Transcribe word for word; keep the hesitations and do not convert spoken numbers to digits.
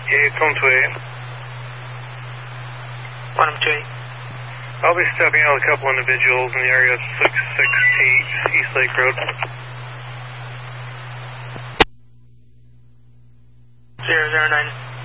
Yeah, it's on to eight. one two eight. I'll be stepping out a couple individuals in the area of six six eight East Lake Road. zero zero nine.